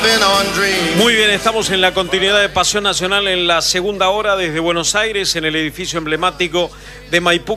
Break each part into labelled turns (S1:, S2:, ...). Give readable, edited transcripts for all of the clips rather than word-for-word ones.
S1: Muy bien, estamos en la continuidad de Pasión Nacional en la segunda hora desde Buenos Aires, en el edificio emblemático de Maipú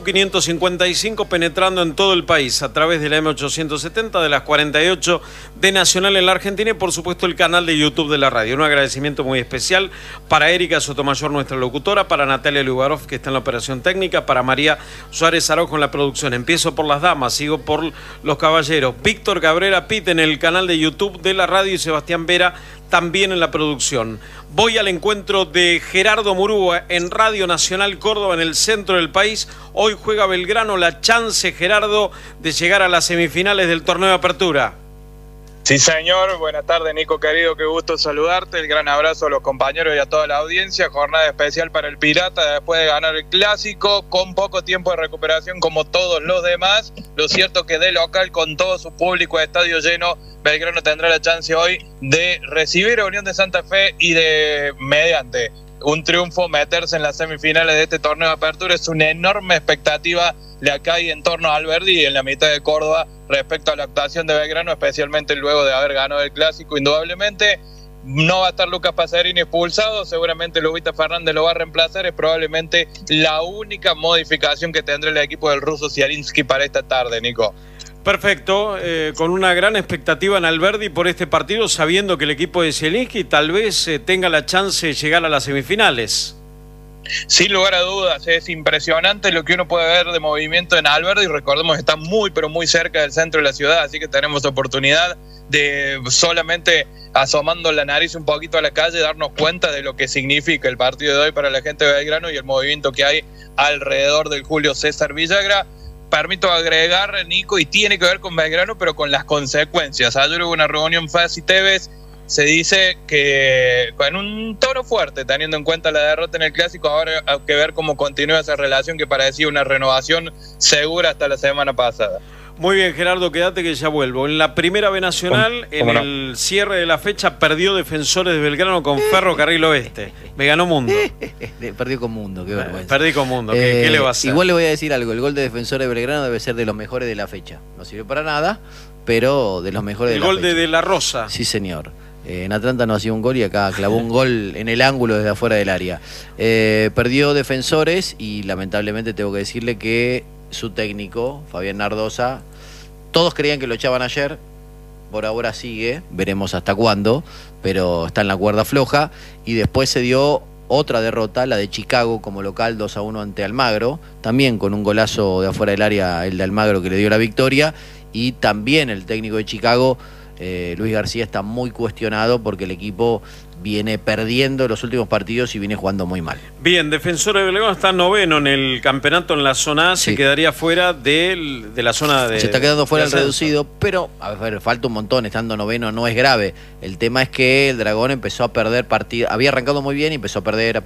S1: 555, penetrando en todo el país a través de la M870, de las 48 de Nacional en la Argentina y por supuesto el canal de YouTube de la radio. Un agradecimiento muy especial para Erika Sotomayor, nuestra locutora, para Natalia Lugarov, que está en la operación técnica, para María Suárez Araujo en la producción. Empiezo por las damas, sigo por los caballeros. Víctor Cabrera Pit en el canal de YouTube de la radio y Sebastián Vera también en la producción. Voy al encuentro de Gerardo Murúa en Radio Nacional Córdoba, en el centro del país. Hoy juega Belgrano, la chance, Gerardo, de llegar a las semifinales del torneo de apertura.
S2: Sí, señor. Buenas tardes, Nico, querido. Qué gusto saludarte. El gran abrazo a los compañeros y a toda la audiencia. Jornada especial para el Pirata después de ganar el Clásico, con poco tiempo de recuperación como todos los demás. Lo cierto que de local, con todo su público, estadio lleno, Belgrano tendrá la chance hoy de recibir a Unión de Santa Fe y de, mediante un triunfo, meterse en las semifinales de este torneo de apertura. Es una enorme expectativa la que hay en torno a Alberdi en la mitad de Córdoba respecto a la actuación de Belgrano, especialmente luego de haber ganado el Clásico. Indudablemente no va a estar Lucas Pacerini expulsado, seguramente Lubita Fernández lo va a reemplazar. Es probablemente la única modificación que tendrá el equipo del ruso Zielinski para esta tarde, Nico.
S1: Perfecto, con una gran expectativa en Alberdi por este partido, sabiendo que el equipo de Zielinski tal vez tenga la chance de llegar a las semifinales.
S2: Sin lugar a dudas, es impresionante lo que uno puede ver de movimiento en Alberdi. Recordemos que está muy, pero muy cerca del centro de la ciudad, así que tenemos oportunidad de, solamente asomando la nariz un poquito a la calle, darnos cuenta de lo que significa el partido de hoy para la gente de Belgrano y el movimiento que hay alrededor del Julio César Villagra. Permito agregar, Nico, y tiene que ver con Belgrano, pero con las consecuencias. Ayer hubo una reunión Fassi Tevez. Se dice que con un tono fuerte, teniendo en cuenta la derrota en el Clásico, ahora hay que ver cómo continúa esa relación que parecía una renovación segura hasta la semana pasada.
S1: Muy bien, Gerardo, quédate que ya vuelvo. En la Primera B Nacional, en el cierre de la fecha, perdió Defensores de Belgrano con Ferrocarril Oeste. Me ganó Mundo.
S3: Perdió con Mundo, qué vergüenza.
S1: Perdí con Mundo, ¿qué le va a hacer?
S3: Igual le voy a decir algo, el gol de Defensores de Belgrano debe ser de los mejores de la fecha. No sirve para nada, pero de los mejores de la fecha.
S1: El gol de La Rosa.
S3: Sí, señor. En Atlanta no hacía un gol y acá clavó un gol en el ángulo desde afuera del área. Perdió Defensores y lamentablemente tengo que decirle que su técnico, Fabián Nardosa, todos creían que lo echaban ayer, por ahora sigue, veremos hasta cuándo, pero está en la cuerda floja. Y después se dio otra derrota, la de Chicago como local, 2-1 ante Almagro, también con un golazo de afuera del área, el de Almagro, que le dio la victoria. Y también el técnico de Chicago, Luis García, está muy cuestionado porque el equipo viene perdiendo los últimos partidos y viene jugando muy mal.
S1: Bien, Defensor de Belgrano está noveno en el campeonato en la zona A, sí. Se quedaría fuera de la zona de...
S3: Se está quedando fuera el reducido, pero a ver, falta un montón, estando noveno no es grave. El tema es que el Dragón empezó a perder partidos, había arrancado muy bien y empezó a perder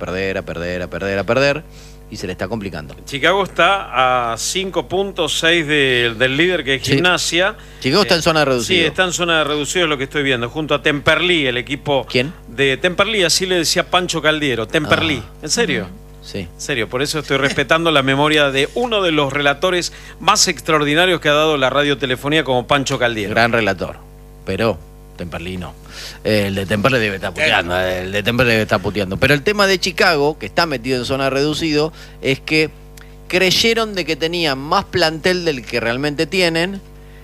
S3: y se le está complicando.
S1: Chicago está a 5 puntos, 6 del líder, que es Gimnasia.
S3: Chicago está en zona de reducido.
S1: Sí, está en zona de reducido, es lo que estoy viendo, junto a Temperley, el equipo...
S3: ¿Quién?
S1: De Temperley, así le decía Pancho Caldiero, Temperley. ¿En serio?
S3: Sí.
S1: En serio, por eso estoy respetando la memoria de uno de los relatores más extraordinarios que ha dado la radiotelefonía, como Pancho Caldiero.
S3: Gran relator, pero... Temperley no. El de Temperley debe estar puteando. Pero el tema de Chicago, que está metido en zona reducido, es que creyeron de que tenían más plantel del que realmente tienen,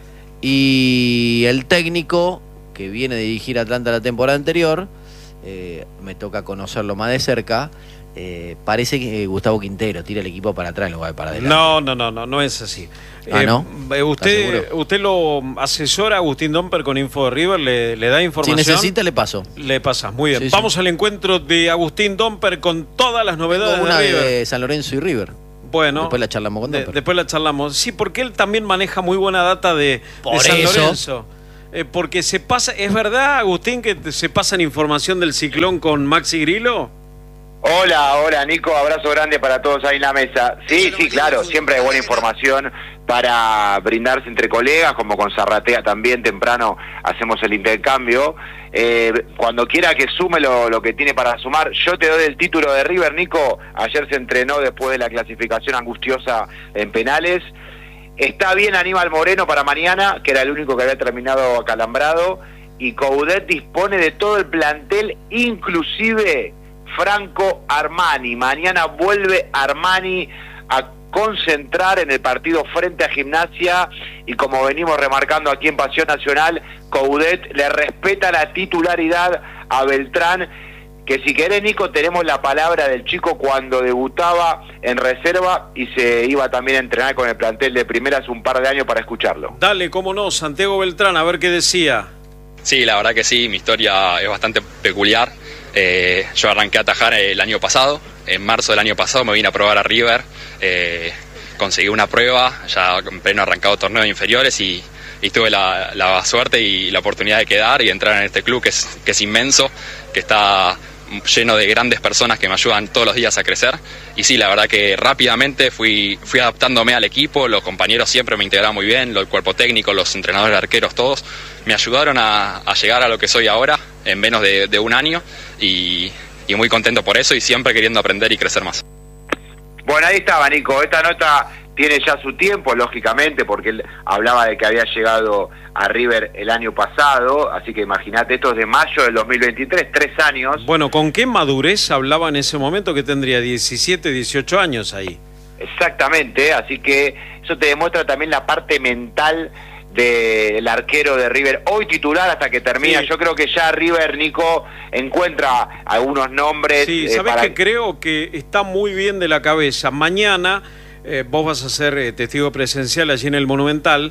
S3: y el técnico que viene de dirigir a Atlanta la temporada anterior, me toca conocerlo más de cerca, parece que Gustavo Quintero tira el equipo para atrás en lugar de para adelante.
S1: No es así.
S3: ¿No?
S1: ¿Usted lo asesora a Agustín Domper con Info de River? ¿Le da información?
S3: Si necesita, le paso.
S1: Le pasas, muy bien.
S3: Sí,
S1: Vamos al encuentro de Agustín Domper con todas las novedades
S3: una
S1: de River.
S3: De San Lorenzo y River.
S1: Bueno,
S3: después la charlamos con Domper.
S1: Después la charlamos. Sí, porque él también maneja muy buena data de San Lorenzo. Porque se pasa, ¿es verdad, Agustín, que se pasan información del Ciclón con Maxi Grillo?
S4: Hola Nico, abrazo grande para todos ahí en la mesa. Sí, claro, siempre hay buena información para brindarse entre colegas, como con Zarratea también temprano hacemos el intercambio. Cuando quiera que sume lo que tiene para sumar, yo te doy el título de River, Nico. Ayer se entrenó después de la clasificación angustiosa en penales. Está bien Aníbal Moreno para mañana, que era el único que había terminado acalambrado. y Coudet dispone de todo el plantel, inclusive Franco Armani. Mañana vuelve Armani a concentrar en el partido frente a Gimnasia, y como venimos remarcando aquí en Pasión Nacional, Coudet le respeta la titularidad a Beltrán, que si querés, Nico, tenemos la palabra del chico cuando debutaba en reserva y se iba también a entrenar con el plantel de primera hace un par de años, para escucharlo.
S1: Dale, cómo no, Santiago Beltrán, a ver qué decía.
S5: Sí, la verdad que sí, mi historia es bastante peculiar. Yo arranqué a atajar el año pasado, en marzo del año pasado me vine a probar a River, conseguí una prueba, ya en pleno arrancado torneo de inferiores, y tuve la suerte y la oportunidad de quedar y entrar en este club que es inmenso, que está lleno de grandes personas que me ayudan todos los días a crecer. Y sí, la verdad que rápidamente fui adaptándome al equipo, los compañeros siempre me integraron muy bien, el cuerpo técnico, los entrenadores de arqueros, todos me ayudaron a llegar a lo que soy ahora en menos de un año, y muy contento por eso y siempre queriendo aprender y crecer más.
S4: Bueno, ahí estaba, Nico. Esta nota tiene ya su tiempo, lógicamente, porque él hablaba de que había llegado a River el año pasado, así que imagínate, esto es de mayo del 2023, 3 años.
S1: Bueno, ¿con qué madurez hablaba en ese momento, que tendría 17, 18 años ahí?
S4: Exactamente, así que eso te demuestra también la parte mental del arquero de River, hoy titular hasta que termina. Sí. Yo creo que ya River, Nico, encuentra algunos nombres.
S1: Sí, ¿sabés que creo que está muy bien de la cabeza? Mañana vos vas a ser testigo presencial allí en el Monumental.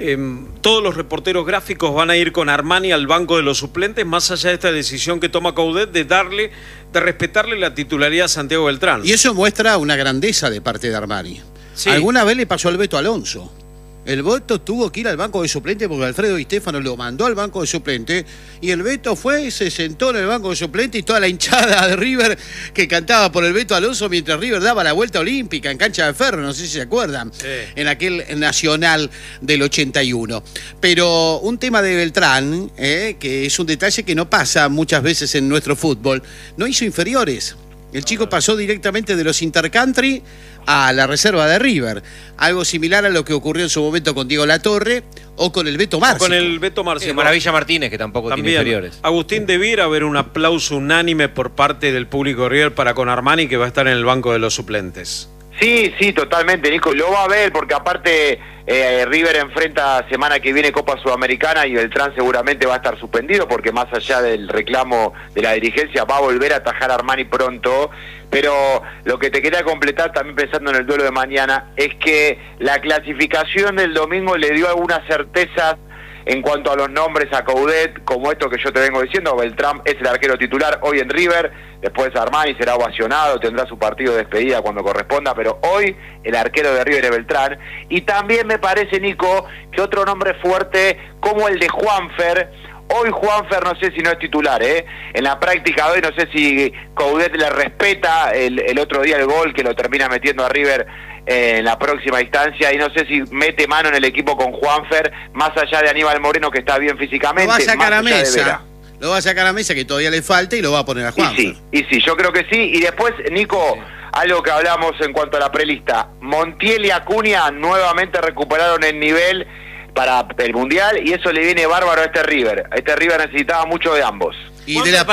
S1: Todos los reporteros gráficos van a ir con Armani al banco de los suplentes, más allá de esta decisión que toma Coudet de respetarle la titularidad a Santiago Beltrán.
S6: Y eso muestra una grandeza de parte de Armani. Sí. Alguna vez le pasó al Beto Alonso. El Beto tuvo que ir al banco de suplente porque Alfredo Di Stéfano lo mandó al banco de suplente, y el Beto fue, se sentó en el banco de suplente, y toda la hinchada de River que cantaba por el Beto Alonso mientras River daba la vuelta olímpica en Cancha de Ferro, no sé si se acuerdan, sí, en aquel Nacional del 81. Pero un tema de Beltrán, que es un detalle que no pasa muchas veces en nuestro fútbol, no hizo inferiores. El chico pasó directamente de los intercountry a la reserva de River. Algo similar a lo que ocurrió en su momento con Diego Latorre o con el Beto Márcico.
S1: Con el Beto Márcico.
S3: Maravilla Martínez, que tampoco
S1: también
S3: tiene inferiores.
S1: Agustín, debiera haber un aplauso unánime por parte del público de River para con Armani, que va a estar en el banco de los suplentes.
S4: Sí, sí, totalmente, Nico. Lo va a ver porque aparte River enfrenta semana que viene Copa Sudamericana y Beltrán seguramente va a estar suspendido porque más allá del reclamo de la dirigencia va a volver a atajar a Armani pronto. Pero lo que te quería completar también pensando en el duelo de mañana es que la clasificación del domingo le dio algunas certezas en cuanto a los nombres a Coudet, como esto que yo te vengo diciendo. Beltrán es el arquero titular hoy en River, después Armani será ovacionado, tendrá su partido de despedida cuando corresponda, pero hoy el arquero de River es Beltrán. Y también me parece, Nico, que otro nombre fuerte como el de Juanfer. Hoy Juanfer no sé si no es titular, en la práctica de hoy no sé si Coudet le respeta el otro día el gol que lo termina metiendo a River en la próxima instancia, y no sé si mete mano en el equipo con Juanfer, más allá de Aníbal Moreno, que está bien físicamente.
S6: Lo va a sacar a Mesa, lo va a sacar a Mesa, que todavía le falta, y lo va a poner a Juanfer.
S4: Y sí, yo creo que sí. Y después, Nico, algo que hablamos en cuanto a la prelista, Montiel y Acuña nuevamente recuperaron el nivel para el Mundial, y eso le viene bárbaro a este River. Este River necesitaba mucho de ambos.
S6: Y de la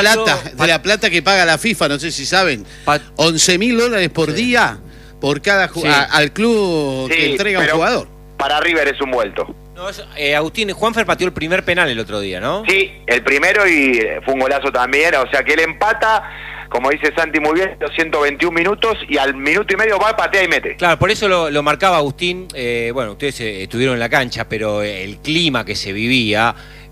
S6: plata que paga la FIFA, no sé si saben, $11.000 por día por cada al club que entrega un jugador.
S4: Para River es un vuelto.
S3: No, Agustín, Juanfer pateó el primer penal el otro día, ¿no?
S4: Sí, el primero, y fue un golazo también, o sea que él empata, como dice Santi muy bien, los 121 minutos, y al minuto y medio va, patea y mete.
S3: Claro, por eso lo marcaba Agustín. Bueno, ustedes estuvieron en la cancha, pero el clima que se vivía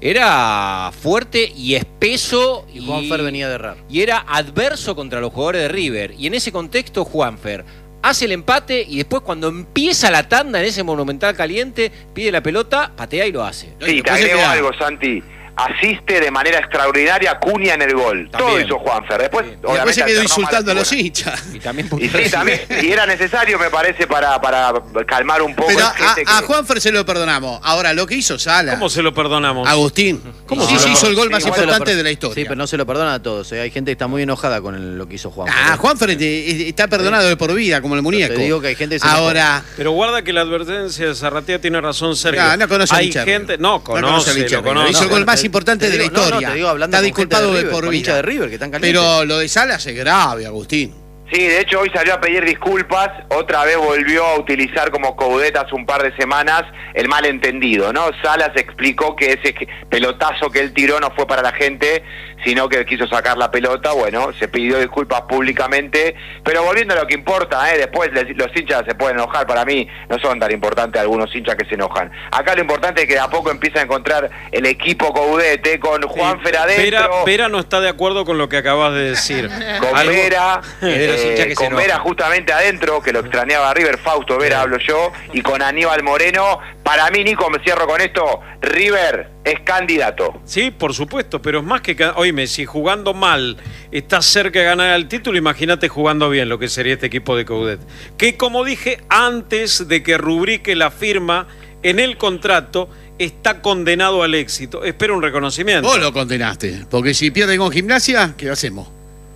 S3: era fuerte y espeso. Y Juanfer venía de errar. Y era adverso contra los jugadores de River. Y en ese contexto, Juanfer hace el empate, y después cuando empieza la tanda en ese Monumental caliente, pide la pelota, patea y lo hace.
S4: Sí, te agrego algo, Santi. Asiste de manera extraordinaria a Cunha en el gol. También. Todo hizo Juanfer. Después
S6: se quedó insultando a los hinchas.
S3: Y también
S4: y era necesario, me parece, para calmar un poco.
S6: Pero a Juanfer se lo perdonamos. Ahora, lo que hizo Sala.
S1: ¿Cómo se lo perdonamos?
S6: Agustín. ¿Cómo sí, hizo el gol más importante de la historia?
S3: Sí, pero no se lo perdonan a todos. Hay gente que está muy enojada con lo que hizo Juanfer.
S6: Juanfer está perdonado de por vida, como el muñeco.
S3: Te digo que hay gente que se
S1: Ahora. Pero guarda que la advertencia de Zarratea tiene razón, Sergio.
S6: No conoce
S1: hay gente. No, conoce.
S6: Hizo el gol más importante de la historia. Está disculpado de por vida.
S3: De River, que están calientes.
S6: Pero lo de Salas es grave, Agustín.
S4: Sí, de hecho hoy salió a pedir disculpas, otra vez volvió a utilizar como Coudet hace un par de semanas el malentendido, ¿no? Salas explicó que ese pelotazo que él tiró no fue para la gente, sino que quiso sacar la pelota. Bueno, se pidió disculpas públicamente, pero volviendo a lo que importa, después los hinchas se pueden enojar, para mí no son tan importantes algunos hinchas que se enojan. Acá lo importante es que de a poco empieza a encontrar el equipo Coudet, con Juanfer adentro.
S1: Vera no está de acuerdo con lo que acabas de decir.
S4: Con Vera... con Vera justamente adentro, que lo extrañaba a River, Fausto Vera hablo yo, y con Aníbal Moreno. Para mí, Nico, me cierro con esto, River es candidato.
S1: Sí, por supuesto, pero es más que... Oíme, si jugando mal está cerca de ganar el título, imagínate jugando bien lo que sería este equipo de Coudet. Que, como dije, antes de que rubrique la firma en el contrato, está condenado al éxito. Espero un reconocimiento.
S6: Vos lo condenaste, porque si pierde con Gimnasia, ¿qué hacemos?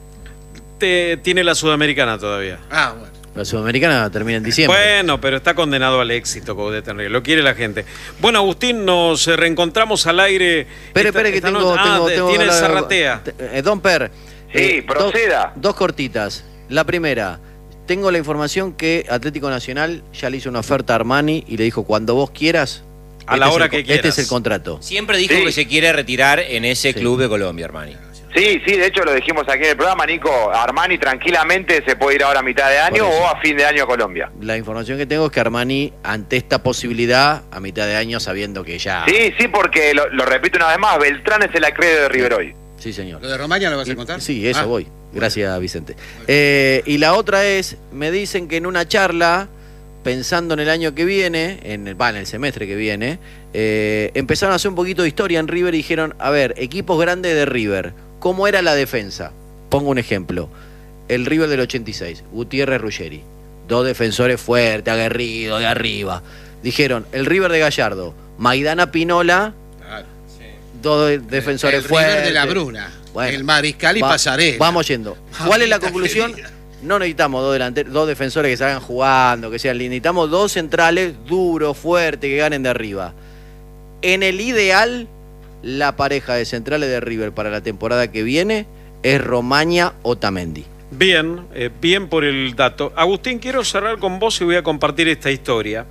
S1: Tiene la Sudamericana todavía.
S6: Bueno.
S3: La Sudamericana termina en diciembre.
S1: Bueno, pero está condenado al éxito, Coudet en River. Lo quiere la gente. Bueno, Agustín, nos reencontramos al aire.
S3: Espere, que tengo
S1: tiene Zarratea.
S3: Don Per.
S4: Sí, proceda.
S3: Dos cortitas. La primera, tengo la información que Atlético Nacional ya le hizo una oferta a Armani y le dijo, cuando vos quieras,
S1: a la hora que quieras.
S3: Este es el contrato.
S7: Siempre dijo que se quiere retirar en ese club de Colombia, Armani.
S4: Sí, de hecho lo dijimos aquí en el programa, Nico. Armani tranquilamente se puede ir ahora a mitad de año o a fin de año a Colombia.
S3: La información que tengo es que Armani, ante esta posibilidad, a mitad de año, sabiendo que ya...
S4: Sí, porque lo repito una vez más, Beltrán es el acreedor de River hoy.
S3: Sí, señor.
S6: ¿Lo de Romaña lo vas a contar?
S3: Sí, eso voy. Gracias, Vicente. Y la otra es, me dicen que en una charla, pensando en el año que viene, en el semestre que viene, empezaron a hacer un poquito de historia en River y dijeron, a ver, equipos grandes de River, ¿cómo era la defensa? Pongo un ejemplo. El River del 86, Gutiérrez, Ruggeri. Dos defensores fuertes, aguerridos, de arriba. Dijeron, el River de Gallardo, Maidana, Pinola, dos defensores fuertes.
S6: El River de la Bruna, el Mariscal y Pasarela.
S3: Vamos yendo. ¿Cuál es la conclusión? No necesitamos dos defensores que salgan jugando, que sean lindos. Necesitamos dos centrales duros, fuertes, que ganen de arriba. En el ideal, la pareja de centrales de River para la temporada que viene es Romaña Otamendi.
S1: Bien, bien por el dato. Agustín, quiero cerrar con vos y voy a compartir esta historia.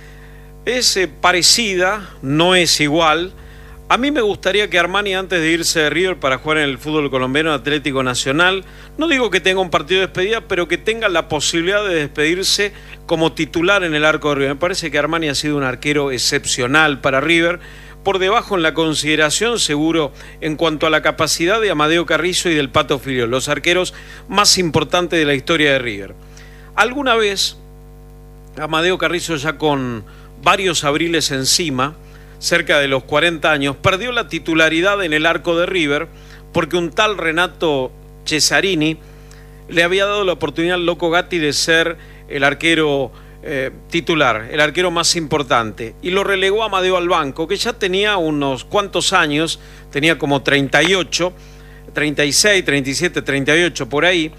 S1: Es parecida, no es igual. A mí me gustaría que Armani, antes de irse de River para jugar en el fútbol colombiano Atlético Nacional, no digo que tenga un partido de despedida, pero que tenga la posibilidad de despedirse como titular en el arco de River. Me parece que Armani ha sido un arquero excepcional para River, por debajo en la consideración, seguro, en cuanto a la capacidad de Amadeo Carrizo y del Pato Filiol, los arqueros más importantes de la historia de River. Alguna vez, Amadeo Carrizo, ya con varios abriles encima, cerca de los 40 años, perdió la titularidad en el arco de River porque un tal Renato Cesarini le había dado la oportunidad al Loco Gatti de ser el arquero titular, el arquero más importante, y lo relegó a Amadeo al banco, que ya tenía unos cuantos años, tenía como 38, 36, 37, 38 por ahí,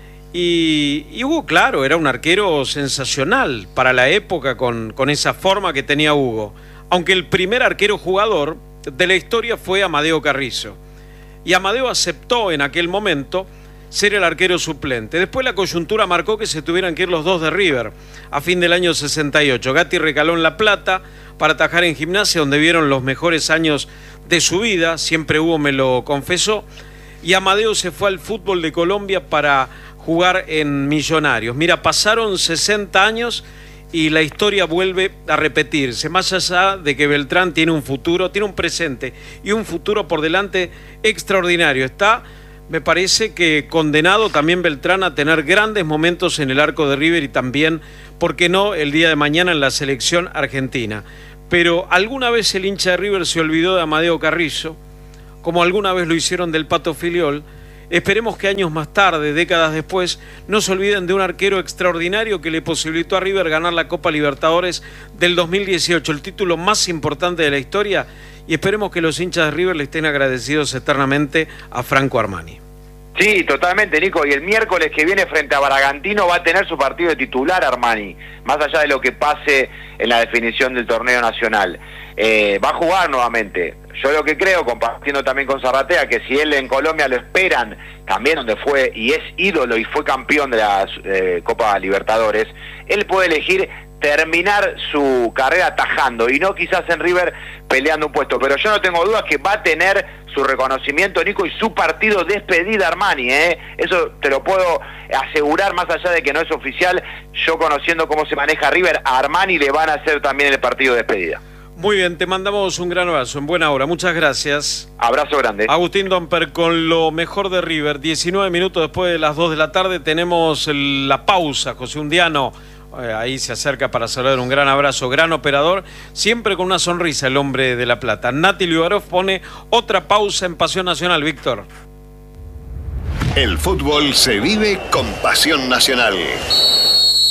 S1: y Hugo, claro, era un arquero sensacional para la época con esa forma que tenía Hugo. Aunque el primer arquero jugador de la historia fue Amadeo Carrizo. Y Amadeo aceptó en aquel momento ser el arquero suplente. Después la coyuntura marcó que se tuvieran que ir los dos de River a fin del año 68. Gatti recaló en La Plata para atajar en Gimnasia, donde vieron los mejores años de su vida. Siempre Hugo me lo confesó. Y Amadeo se fue al fútbol de Colombia para jugar en Millonarios. Mira, pasaron 60 años... y la historia vuelve a repetirse, más allá de que Beltrán tiene un futuro, tiene un presente y un futuro por delante extraordinario. Está, me parece que condenado también Beltrán a tener grandes momentos en el arco de River y también, ¿por qué no?, el día de mañana en la selección argentina. Pero alguna vez el hincha de River se olvidó de Amadeo Carrizo, como alguna vez lo hicieron del Pato Filiol. Esperemos que años más tarde, décadas después, no se olviden de un arquero extraordinario que le posibilitó a River ganar la Copa Libertadores del 2018, el título más importante de la historia, y esperemos que los hinchas de River le estén agradecidos eternamente a Franco Armani.
S4: Sí, totalmente, Nico, y el miércoles que viene frente a Bragantino va a tener su partido de titular Armani, más allá de lo que pase en la definición del torneo nacional. Va a jugar nuevamente. Yo lo que creo, compartiendo también con Zarratea, que si él en Colombia lo esperan, también donde fue y es ídolo y fue campeón de la Copa Libertadores, él puede elegir terminar su carrera atajando y no quizás en River peleando un puesto, pero yo no tengo dudas que va a tener su reconocimiento, Nico, y su partido despedida Armani, eso te lo puedo asegurar, más allá de que no es oficial. Yo conociendo cómo se maneja River, a Armani le van a hacer también el partido de despedida.
S1: Muy bien, te mandamos un gran abrazo, en buena hora, muchas gracias.
S4: Abrazo grande.
S1: Agustín Domper con lo mejor de River, 19 minutos después de las 2 de la tarde tenemos la pausa. José Undiano ahí se acerca para saludar, un gran abrazo, gran operador, siempre con una sonrisa el hombre de La Plata. Nati Liubarov pone otra pausa en Pasión Nacional, Víctor.
S8: El fútbol se vive con Pasión Nacional.